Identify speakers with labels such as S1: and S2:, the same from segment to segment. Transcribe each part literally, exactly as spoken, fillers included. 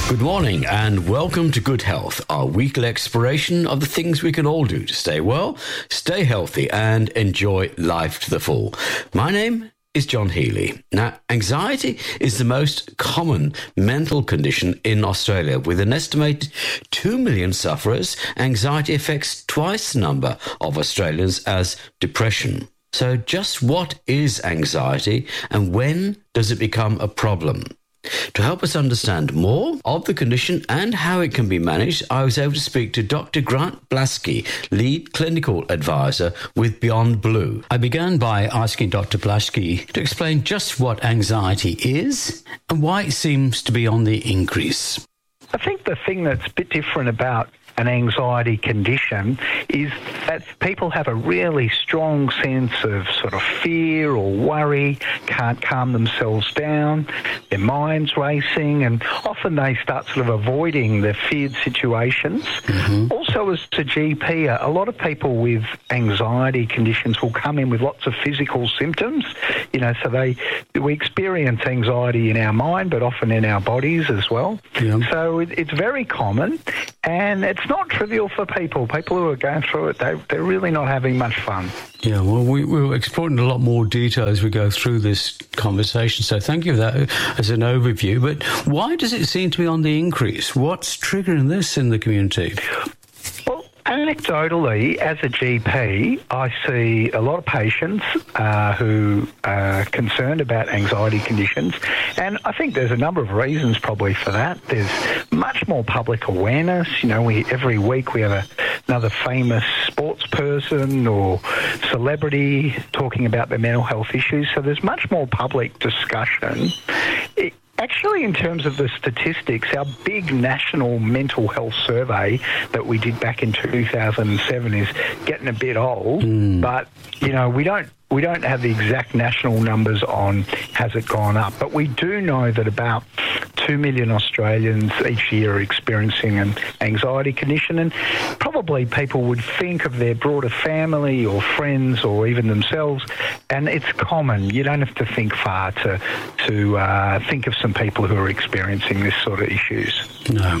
S1: Good morning and welcome to Good Health, our weekly exploration of the things we can all do to stay well, stay healthy and enjoy life to the full. My name is John Healy. Now, anxiety is the most common mental condition in Australia. With an estimated two million sufferers, anxiety affects twice the number of Australians as depression. So just what is anxiety and when does it become a problem? To help us understand more of the condition and how it can be managed, I was able to speak to Doctor Grant Blasky, Lead Clinical Advisor with Beyond Blue. I began by asking Doctor Blasky to explain just what anxiety is and why it seems to be on the increase.
S2: I think the thing that's a bit different about an anxiety condition is that people have a really strong sense of sort of fear or worry, can't calm themselves down, their mind's racing, and often they start sort of avoiding the feared situations. Mm-hmm. Also, as a G P, a lot of people with anxiety conditions will come in with lots of physical symptoms, you know, so they we experience anxiety in our mind, but often in our bodies as well. Yeah. So it, it's very common, and it's not trivial for people. People who are going through it, they, they're really not having much fun.
S1: Yeah, well, we, we'll explore in a lot more detail as we go through this conversation, so thank you for that as an overview. But why does it seem to be on the increase? What's triggering this in the community?
S2: Well, anecdotally, as a G P, I see a lot of patients uh, who are concerned about anxiety conditions, and I think there's a number of reasons probably for that. There's much more public awareness. You know, we every week we have a, another famous sports person or celebrity talking about their mental health issues, so there's much more public discussion. It, Actually, in terms of the statistics, our big national mental health survey that we did back in two thousand seven is getting a bit old, mm. but, you know, we don't we don't have the exact national numbers on has it gone up, but we do know that about two million Australians each year are experiencing an anxiety condition, and probably people would think of their broader family or friends or even themselves, and it's common. You don't have to think far to to uh, think of some people who are experiencing this sort of issues.
S1: No.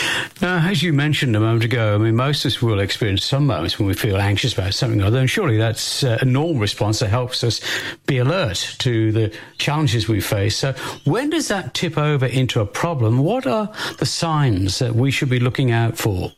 S1: Now, as you mentioned a moment ago, I mean, most of us will experience some moments when we feel anxious about something or other, and surely that's a normal response that helps us be alert to the challenges we face. So when does that tip over into a problem? What are the signs that we should be looking out for?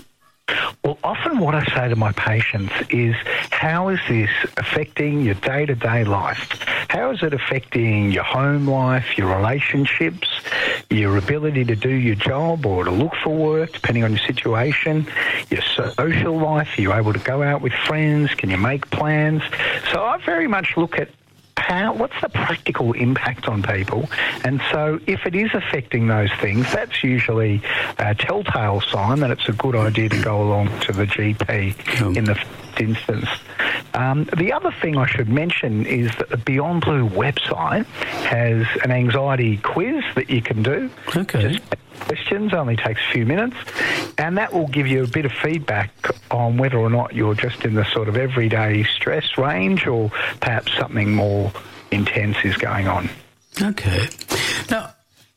S2: Well, often what I say to my patients is, how is this affecting your day-to-day life? How is it affecting your home life, your relationships, your ability to do your job or to look for work, depending on your situation, your social life? Are you able to go out with friends? Can you make plans? So I very much look at How, what's the practical impact on people? And so if it is affecting those things, that's usually a telltale sign that it's a good idea to go along to the G P um. in the first instance. Um, the other thing I should mention is that the Beyond Blue website has an anxiety quiz that you can do.
S1: Okay.
S2: Just questions, only takes a few minutes, and that will give you a bit of feedback on whether or not you're just in the sort of everyday stress range or perhaps something more intense is going on.
S1: Okay. Now,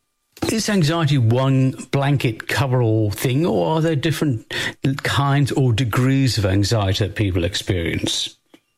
S1: is anxiety one blanket cover-all thing, or are there different kinds or degrees of anxiety that people experience?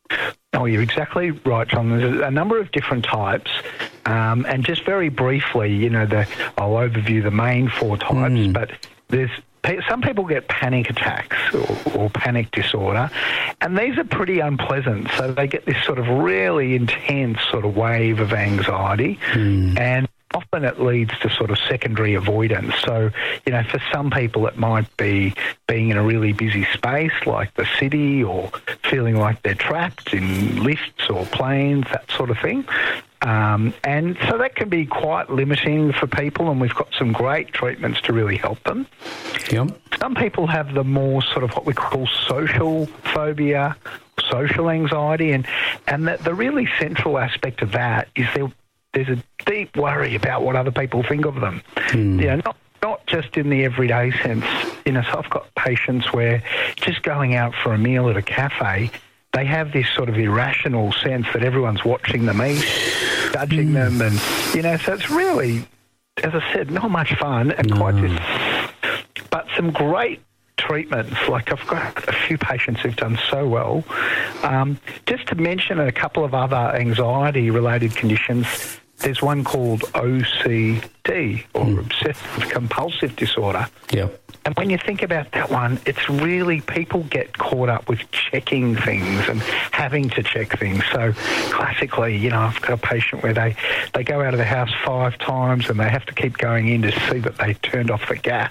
S2: Oh, you're exactly right, John. There's a number of different types. Um, and just very briefly, you know, the, I'll overview the main four types, mm. but there's some people get panic attacks or, or panic disorder, and these are pretty unpleasant. So they get this sort of really intense sort of wave of anxiety, mm. and often it leads to sort of secondary avoidance. So, you know, for some people it might be being in a really busy space like the city, or feeling like they're trapped in lifts or planes, that sort of thing. Um, and so that can be quite limiting for people, and we've got some great treatments to really help them.
S1: Yep.
S2: Some people have the more sort of what we call social phobia, social anxiety, and, and the, the really central aspect of that is there, there's a deep worry about what other people think of them. Mm. You know, not not just in the everyday sense. You know, so I've got patients where just going out for a meal at a cafe, they have this sort of irrational sense that everyone's watching them eat, judging mm. them, and, you know, so it's really as I said, not much fun and
S1: No.
S2: quite dis- but some great treatments. Like I've got a few patients who've done so well. Um, just to mention a couple of other anxiety-related conditions, there's one called O C D, or mm. obsessive compulsive disorder.
S1: Yeah.
S2: And when you think about that one, it's really, people get caught up with checking things and having to check things. So classically, you know, I've got a patient where they, they go out of the house five times and they have to keep going in to see that they turned off the gas.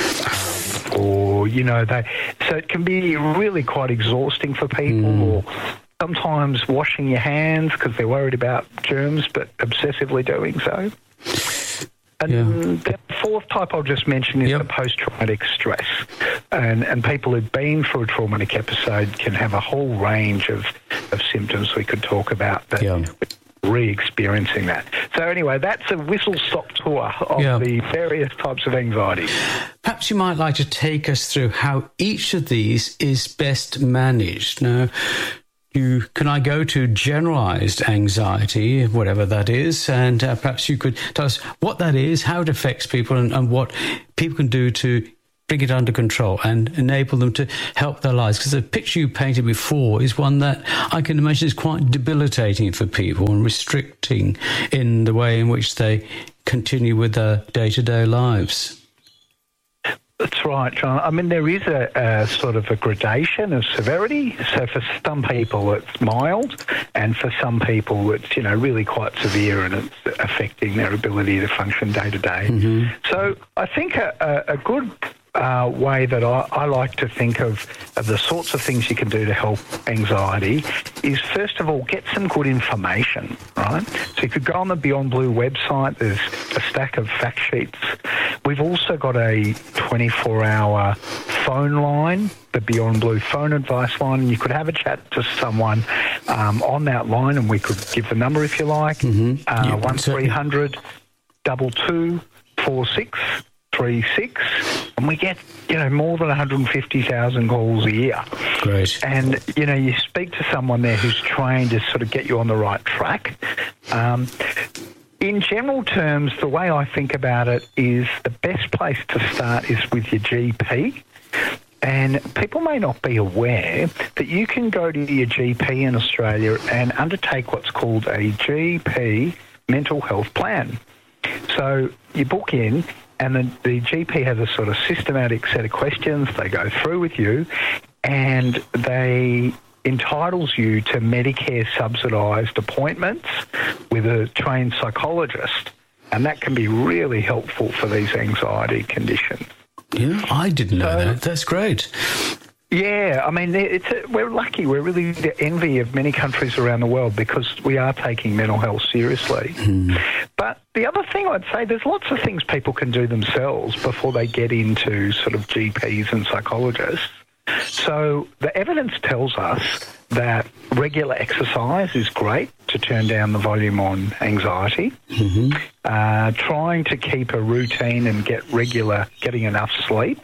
S2: Or, you know, they, so it can be really quite exhausting for people. Mm. Or sometimes washing your hands because they're worried about germs but obsessively doing so. And
S1: yeah.
S2: the fourth type I'll just mention is yep. the post-traumatic stress. And and people who've been through a traumatic episode can have a whole range of, of symptoms we could talk about that
S1: yeah.
S2: re-experiencing that. So anyway, that's a whistle-stop tour of yeah. the various types of anxiety.
S1: Perhaps you might like to take us through how each of these is best managed. Now, You, can I go to generalized anxiety, whatever that is, and uh, perhaps you could tell us what that is, how it affects people, and, and what people can do to bring it under control and enable them to help their lives. Because the picture you painted before is one that I can imagine is quite debilitating for people and restricting in the way in which they continue with their day-to-day lives.
S2: That's right, John. I mean, there is a, a sort of a gradation of severity. So for some people it's mild, and for some people it's, you know, really quite severe, and it's affecting their ability to function day to day. Mm-hmm. So I think a, a, a good uh, way that I, I like to think of, of the sorts of things you can do to help anxiety is, first of all, get some good information, right? So you could go on the Beyond Blue website. There's a stack of fact sheets. We've also got a twenty-four hour phone line, the Beyond Blue phone advice line, and you could have a chat to someone um, on that line, and we could give the number if you like, mm-hmm. uh, yeah, one three hundred, two two, four six three six, and we get, you know, more than one hundred fifty thousand calls a year.
S1: Great.
S2: And, you know, you speak to someone there who's trained to sort of get you on the right track. Um, In general terms, the way I think about it is the best place to start is with your G P. And people may not be aware that you can go to your G P in Australia and undertake what's called a G P mental health plan. So you book in, and the, the G P has a sort of systematic set of questions they go through with you, and they entitles you to Medicare subsidised appointments with a trained psychologist, and that can be really helpful for these anxiety conditions.
S1: Yeah, I didn't know
S2: so,
S1: that. That's great.
S2: Yeah, I mean, it's a, we're lucky. We're really the envy of many countries around the world because we are taking mental health seriously. Mm. But the other thing I'd say, there's lots of things people can do themselves before they get into sort of G Ps and psychologists. So the evidence tells us that regular exercise is great to turn down the volume on anxiety. Mm-hmm. Uh, trying to keep a routine and get regular, getting enough sleep.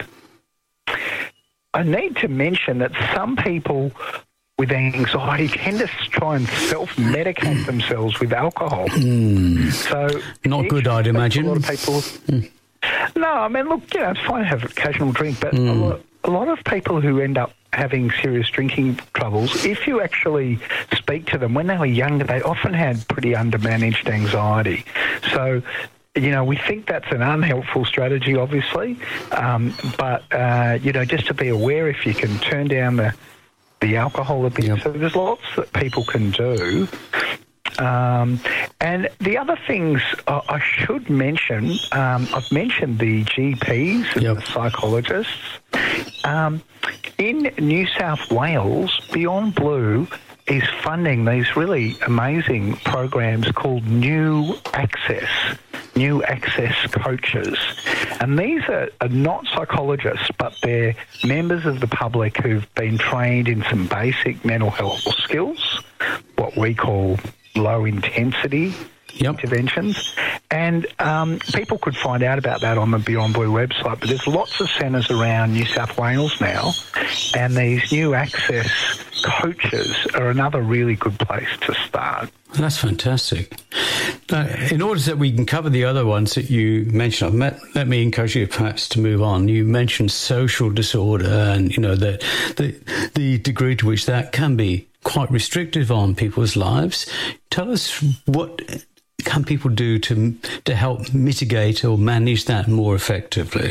S2: I need to mention that some people with anxiety tend to try and self-medicate themselves with alcohol. Mm. So
S1: not good, I'd imagine.
S2: A lot of people. Mm. No, I mean, look, you know, it's fine to have an occasional drink, but mm. a lot. A lot of people who end up having serious drinking troubles, if you actually speak to them, when they were younger, they often had pretty undermanaged anxiety. So, you know, we think that's an unhelpful strategy, obviously, um, but, uh, you know, just to be aware if you can turn down the, the alcohol a bit. Yep. So there's lots that people can do. Um, and the other things uh, I should mention, um, I've mentioned the G Ps and yep. the psychologists. Um, in New South Wales, Beyond Blue is funding these really amazing programs called New Access, New Access Coaches. And these are, are not psychologists, but they're members of the public who've been trained in some basic mental health skills, what we call low-intensity yep. interventions. And um, people could find out about that on the Beyond Blue website, but there's lots of centres around New South Wales now, and these New Access coaches are another really good place to start.
S1: That's fantastic. Now, in order that we can cover the other ones that you mentioned, let, let me encourage you perhaps to move on. You mentioned social disorder and, you know, the, the, the degree to which that can be quite restrictive on people's lives. Tell us, what can people do to to help mitigate or manage that more effectively?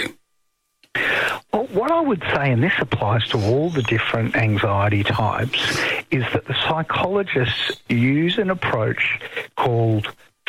S2: Well, what I would say, and this applies to all the different anxiety types, is that the psychologists use an approach called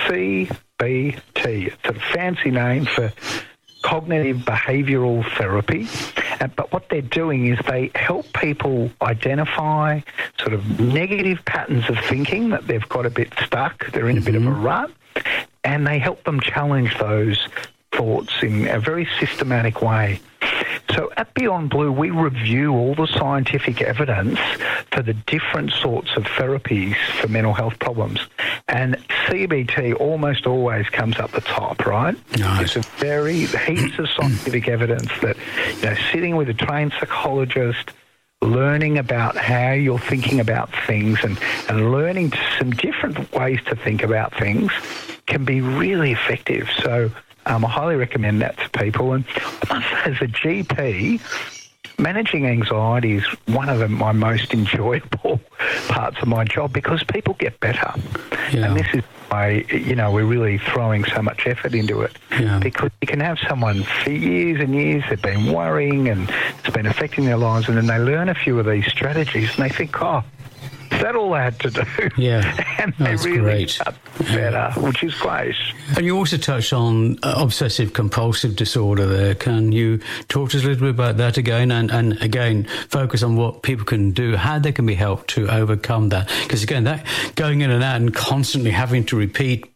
S2: C B T. It's a fancy name for cognitive behavioural therapy. Uh, but what they're doing is they help people identify sort of negative patterns of thinking that they've got a bit stuck, they're in mm-hmm. a bit of a rut, and they help them challenge those thoughts in a very systematic way. So at Beyond Blue, we review all the scientific evidence for the different sorts of therapies for mental health problems. And C B T almost always comes up the top, right?
S1: Nice.
S2: It's a very heaps of scientific evidence that, you know, sitting with a trained psychologist, learning about how you're thinking about things and, and learning some different ways to think about things can be really effective. So Um, I highly recommend that to people. And as a G P, managing anxiety is one of the, my most enjoyable parts of my job because people get better. Yeah. And this is why, you know, we're really throwing so much effort into it.
S1: Yeah.
S2: Because you can have someone for years and years, they've been worrying and it's been affecting their lives, and then they learn a few of these strategies and they think, oh, is that all I had to do?
S1: Yeah,
S2: and they
S1: that's
S2: really
S1: great.
S2: got better, yeah. which is great.
S1: And you also touched on uh, obsessive compulsive disorder there. Can you talk to us a little bit about that again, and, and again, focus on what people can do, how they can be helped to overcome that? Because again, that going in and out and constantly having to repeat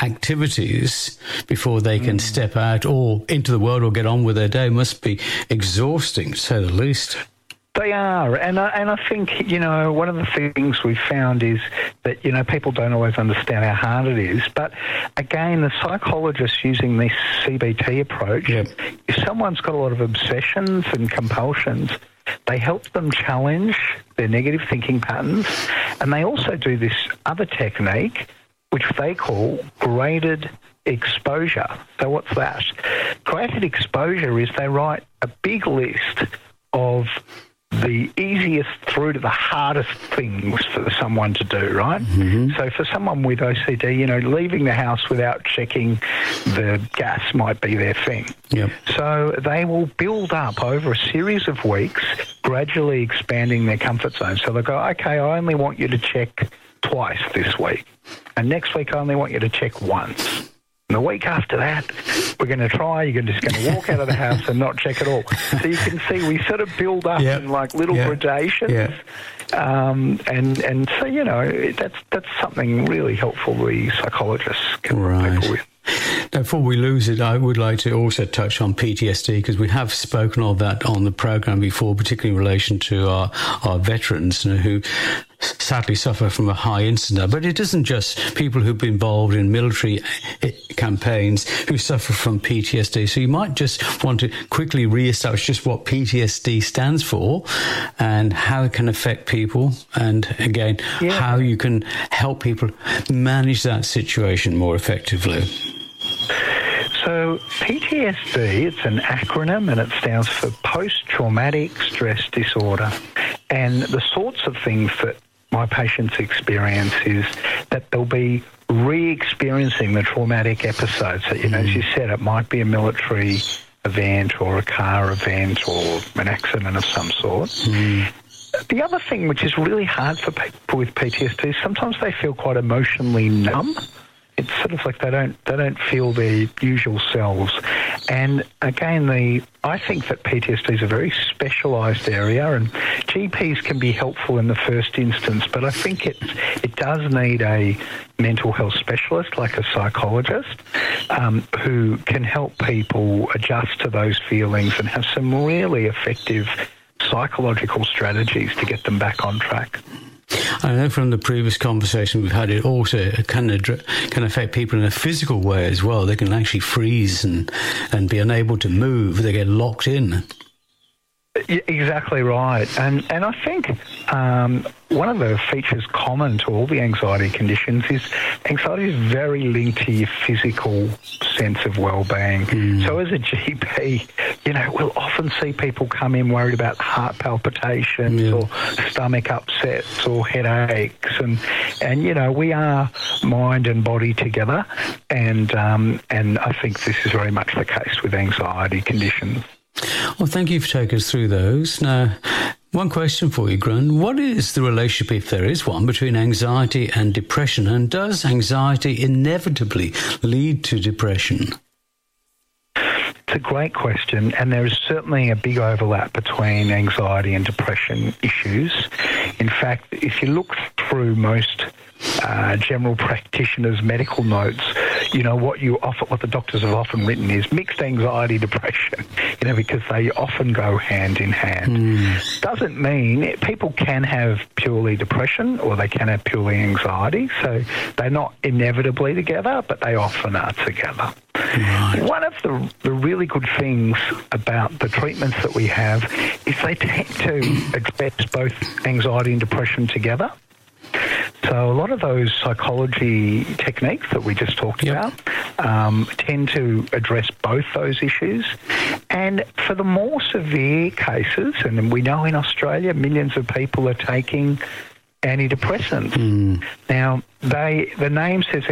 S1: activities before they can mm. step out or into the world or get on with their day must be exhausting, to say the least.
S2: They are, and I, and I think, you know, one of the things we've found is that, you know, people don't always understand how hard it is. But again, the psychologists using this C B T approach, yep. if someone's got a lot of obsessions and compulsions, they help them challenge their negative thinking patterns, and they also do this other technique, which they call graded exposure. So what's that? Graded exposure is they write a big list of the easiest through to the hardest things for someone to do, right?
S1: Mm-hmm.
S2: So for someone with O C D, you know, leaving the house without checking the gas might be their thing.
S1: Yep.
S2: So they will build up over a series of weeks, gradually expanding their comfort zone. So they'll go, okay, I only want you to check twice this week. And next week I only want you to check once. And the week after that, we're going to try, you're just going to walk out of the house and not check at all. So you can see we sort of build up yep. in like little yep. gradations.
S1: Yep.
S2: Um, and, and so, you know, that's that's something really helpful we psychologists can
S1: right.
S2: help people with.
S1: Now, before we lose it, I would like to also touch on P T S D, because we have spoken of that on the program before, particularly in relation to our, our veterans, you know, who sadly suffer from a high incidence. But it isn't just people who've been involved in military campaigns who suffer from P T S D. So you might just want to quickly re-establish just what P T S D stands for and how it can affect people, and again, yeah. how you can help people manage that situation more effectively.
S2: So P T S D, it's an acronym and it stands for post-traumatic stress disorder. And the sorts of things that my patients experience is that they'll be re-experiencing the traumatic episodes. So, you know, as you said, it might be a military event or a car event or an accident of some sort.
S1: Mm.
S2: The other thing which is really hard for people with P T S D is sometimes they feel quite emotionally numb. It's sort of like they don't they don't feel their usual selves. And again, the I think that P T S D is a very specialised area, and G Ps can be helpful in the first instance, but I think it it does need a mental health specialist, like a psychologist, um, who can help people adjust to those feelings and have some really effective psychological strategies to get them back on track.
S1: I know from the previous conversation we've had, it also can ad- can affect people in a physical way as well. They can actually freeze and, and be unable to move. They get locked in.
S2: Yeah, exactly right. And and I think um, one of the features common to all the anxiety conditions is anxiety is very linked to your physical sense of well-being. Mm. So as a G P, you know, we'll often see people come in worried about heart palpitations yeah. or stomach upsets or headaches. And, and, you know, we are mind and body together. And, um, and I think this is very much the case with anxiety conditions.
S3: Well, thank you for taking us through those. Now, one question for you, Grun. What is the relationship, if there is one, between anxiety and depression? And does anxiety inevitably lead to depression?
S2: It's a great question, and there is certainly a big overlap between anxiety and depression issues. In fact, if you look through most uh, general practitioners' medical notes, you know, what you often, what the doctors have often written is mixed anxiety, depression, you know, because they often go hand in hand. Mm. Doesn't mean people can have purely depression or they can have purely anxiety, so they're not inevitably together, but they often are together. Right. One of the, the really good things about the treatments that we have is they tend to address both anxiety and depression together. So a lot of those psychology techniques that we just talked yep. about um, tend to address both those issues. And for the more severe cases, and we know in Australia millions of people are taking antidepressants. Mm. Now, they the name says